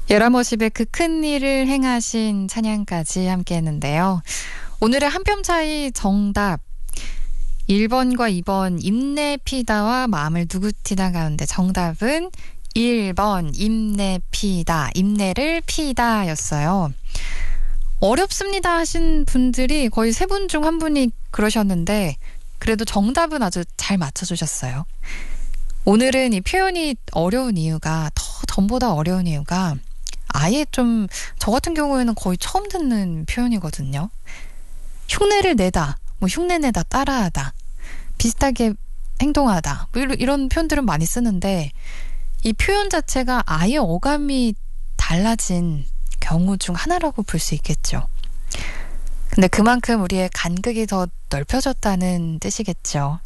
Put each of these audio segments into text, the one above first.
예라머십의 그 큰 일을 행하신 찬양까지 함께 했는데요. 오늘의 한 뼘 차이 정답 1번과 2번 임내피다와 마음을 누구티다 가운데 정답은 1번 임내피다, 임내를 피다 였어요. 어렵습니다 하신 분들이 거의 3분 중 1분이 그러셨는데 그래도 정답은 아주 잘 맞춰주셨어요. 오늘은 이 표현이 어려운 이유가 전보다 어려운 이유가 아예 좀 저 같은 경우에는 거의 처음 듣는 표현이거든요. 흉내를 내다, 뭐 흉내내다, 따라하다, 비슷하게 행동하다 뭐 이런 표현들은 많이 쓰는데 이 표현 자체가 아예 어감이 달라진 경우 중 하나라고 볼 수 있겠죠. 근데 그만큼 우리의 간극이 더 넓혀졌다는 뜻이겠죠.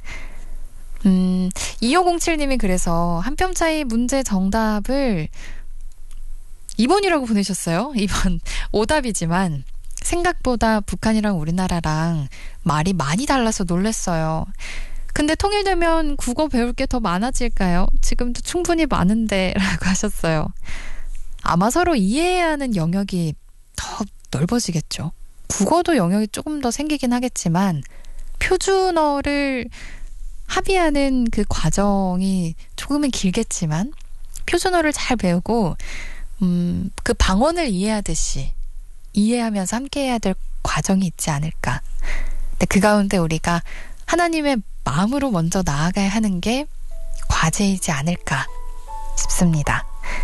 2507님이 그래서 한 뼘 차이 문제 정답을 2번이라고 보내셨어요. 2번 오답이지만 생각보다 북한이랑 우리나라랑 말이 많이 달라서 놀랐어요. 근데 통일되면 국어 배울 게 더 많아질까요? 지금도 충분히 많은데 라고 하셨어요. 아마 서로 이해해야 하는 영역이 더 넓어지겠죠. 국어도 영역이 조금 더 생기긴 하겠지만 표준어를 합의하는 그 과정이 조금은 길겠지만 표준어를 잘 배우고 그 방언을 이해하듯이 이해하면서 함께해야 될 과정이 있지 않을까. 근데 그 가운데 우리가 하나님의 마음으로 먼저 나아가야 하는 게 과제이지 않을까 싶습니다.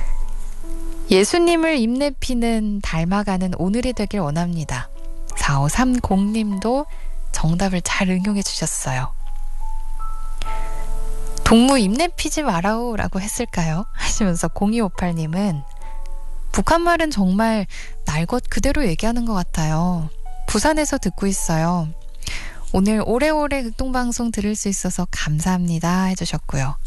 예수님을 입내피는 닮아가는 오늘이 되길 원합니다. 4530님도 정답을 잘 응용해 주셨어요. 동무 입내피지 마라오 라고 했을까요? 하시면서 0258님은 북한말은 정말 날 것 그대로 얘기하는 것 같아요. 부산에서 듣고 있어요. 오늘 오래오래 극동방송 들을 수 있어서 감사합니다 해주셨고요.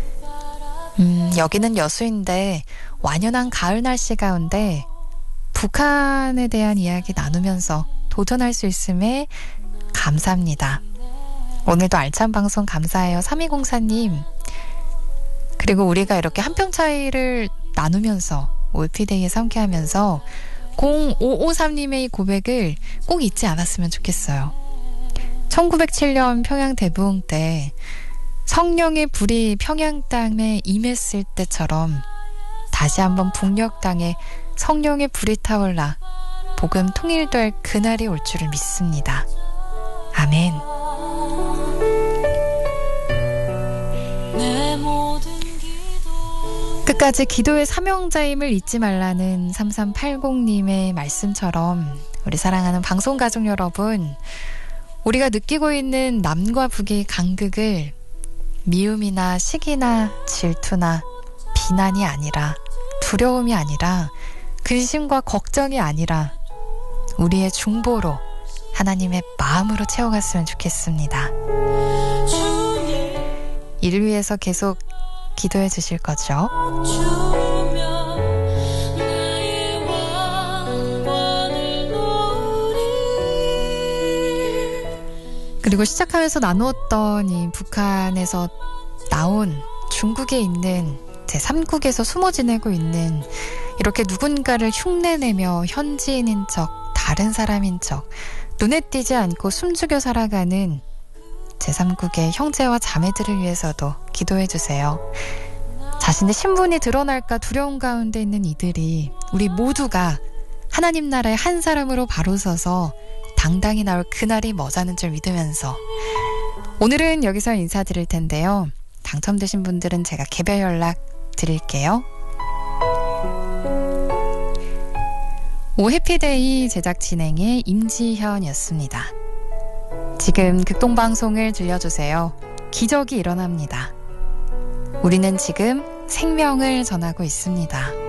여기는 여수인데 완연한 가을 날씨 가운데 북한에 대한 이야기 나누면서 도전할 수 있음에 감사합니다. 오늘도 알찬 방송 감사해요. 3204님. 그리고 우리가 이렇게 한 뼘 차이를 나누면서 올피데이에서 함께하면서 0553님의 고백을 꼭 잊지 않았으면 좋겠어요. 1907년 평양 대부흥 때 성령의 불이 평양 땅에 임했을 때처럼 다시 한번 북녘 땅에 성령의 불이 타올라 복음 통일될 그날이 올 줄을 믿습니다. 아멘. 끝까지 기도의 사명자임을 잊지 말라는 3380님의 말씀처럼 우리 사랑하는 방송가족 여러분, 우리가 느끼고 있는 남과 북의 간극을 미움이나 시기나 질투나 비난이 아니라 두려움이 아니라 근심과 걱정이 아니라 우리의 중보로 하나님의 마음으로 채워갔으면 좋겠습니다. 이를 위해서 계속 기도해 주실 거죠? 그리고 시작하면서 나누었던 이 북한에서 나온 중국에 있는 제3국에서 숨어 지내고 있는 이렇게 누군가를 흉내내며 현지인인 척, 다른 사람인 척, 눈에 띄지 않고 숨죽여 살아가는 제3국의 형제와 자매들을 위해서도 기도해 주세요. 자신의 신분이 드러날까 두려움 가운데 있는 이들이 우리 모두가 하나님 나라의 한 사람으로 바로 서서 당당히 나올 그날이 머지않은 줄 믿으면서 오늘은 여기서 인사드릴 텐데요. 당첨되신 분들은 제가 개별 연락 드릴게요. 오해피데이 제작 진행의 임지현이었습니다. 지금 극동방송을 들려주세요. 기적이 일어납니다. 우리는 지금 생명을 전하고 있습니다.